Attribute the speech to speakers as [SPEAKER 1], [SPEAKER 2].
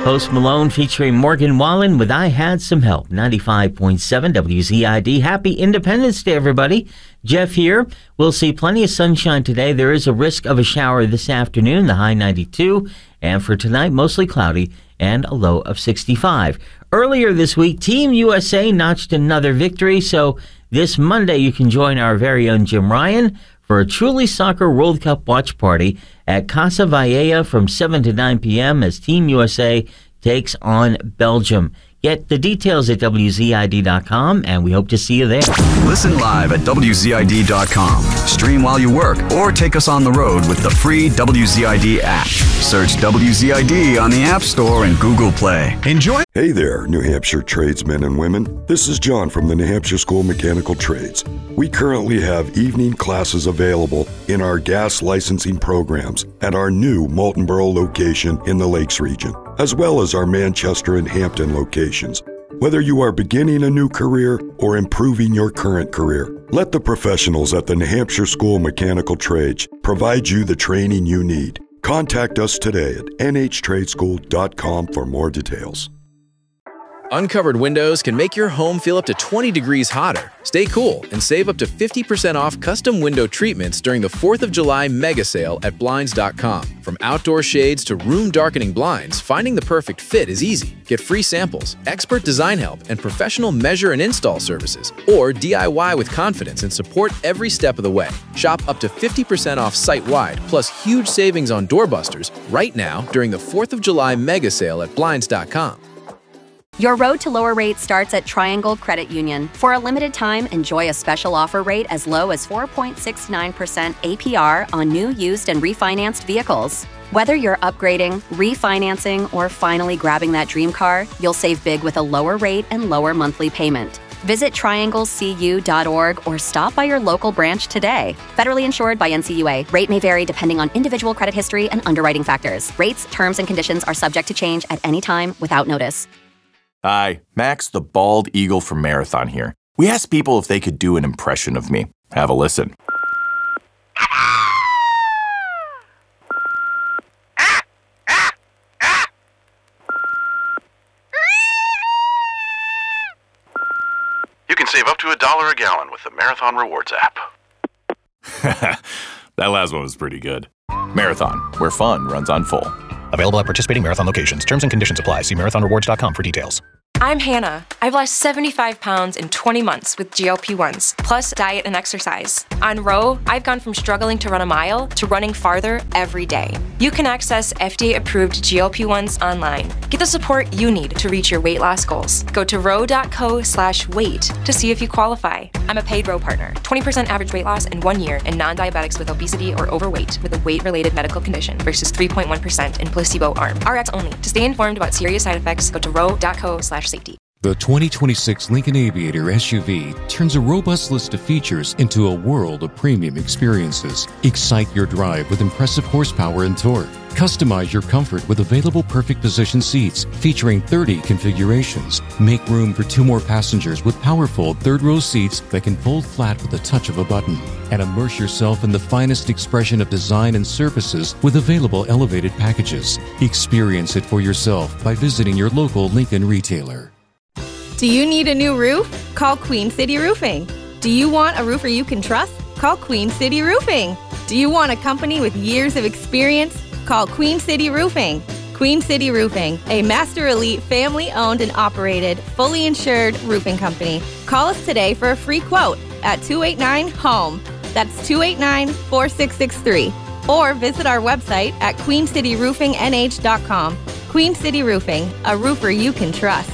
[SPEAKER 1] Post Malone featuring Morgan Wallen with I Had Some Help. 95.7 WZID. Happy Independence Day, everybody. Jeff here. We'll see plenty of sunshine today. There is a risk of a shower this afternoon, the high 92. And for tonight, mostly cloudy and a low of 65. Earlier this week, Team USA notched another victory. So this Monday, you can join our very own Jim Ryan for a Truly Soccer World Cup watch party at Casa Valleja from 7 to 9 p.m. as Team USA takes on Belgium. Get the details at WZID.com, and we hope to see you there.
[SPEAKER 2] Listen live at WZID.com. Stream while you work, or take us on the road with the free WZID app. Search WZID on the App Store and Google Play.
[SPEAKER 3] Enjoy.
[SPEAKER 4] Hey there, New Hampshire tradesmen and women. This is John from the New Hampshire School of Mechanical Trades. We currently have evening classes available in our gas licensing programs at our new Moultonborough location in the Lakes region, as well as our Manchester and Hampton locations. Whether you are beginning a new career or improving your current career, let the professionals at the New Hampshire School of Mechanical Trades provide you the training you need. Contact us today at nhtradeschool.com for more details.
[SPEAKER 5] Uncovered windows can make your home feel up to 20 degrees hotter. Stay cool and save up to 50% off custom window treatments during the 4th of July mega sale at Blinds.com. From outdoor shades to room darkening blinds, finding the perfect fit is easy. Get free samples, expert design help, and professional measure and install services. Or DIY with confidence and support every step of the way. Shop up to 50% off site-wide, plus huge savings on doorbusters right now during the 4th of July mega sale at Blinds.com.
[SPEAKER 6] Your road to lower rates starts at Triangle Credit Union. For a limited time, enjoy a special offer rate as low as 4.69% APR on new, used, and refinanced vehicles. Whether you're upgrading, refinancing, or finally grabbing that dream car, you'll save big with a lower rate and lower monthly payment. Visit trianglecu.org or stop by your local branch today. Federally insured by NCUA. Rate may vary depending on individual credit history and underwriting factors. Rates, terms, and conditions are subject to change at any time without notice.
[SPEAKER 7] Hi, Max the Bald Eagle from Marathon here. We asked people if they could do an impression of me. Have a listen.
[SPEAKER 8] You can save up to $1 a gallon with the Marathon Rewards app.
[SPEAKER 7] That last one was pretty good. Marathon, where fun runs on full.
[SPEAKER 3] Available at participating Marathon locations. Terms and conditions apply. See marathonrewards.com for details.
[SPEAKER 9] I'm Hannah. I've lost 75 pounds in 20 months with GLP-1s, plus diet and exercise. On Row, I've gone from struggling to run a mile to running farther every day. You can access FDA-approved GLP-1s online. Get the support you need to reach your weight loss goals. Go to row.co/weight to see if you qualify. I'm a paid Row partner. 20% average weight loss in 1 year in non-diabetics with obesity or overweight with a weight-related medical condition versus 3.1% in placebo arm. RX only. To stay informed about serious side effects, go to row.co/safety.
[SPEAKER 10] The 2026 Lincoln Aviator SUV turns a robust list of features into a world of premium experiences. Excite your drive with impressive horsepower and torque. Customize your comfort with available perfect position seats featuring 30 configurations. Make room for 2 more passengers with powerful third-row seats that can fold flat with the touch of a button. And immerse yourself in the finest expression of design and surfaces with available elevated packages. Experience it for yourself by visiting your local Lincoln retailer.
[SPEAKER 11] Do you need a new roof? Call Queen City Roofing. Do you want a roofer you can trust? Call Queen City Roofing. Do you want a company with years of experience? Call Queen City Roofing. Queen City Roofing, a Master Elite family-owned and operated, fully insured roofing company. Call us today for a free quote at 289-HOME. That's 289-4663. Or visit our website at queencityroofingnH.com. Queen City Roofing, a roofer you can trust.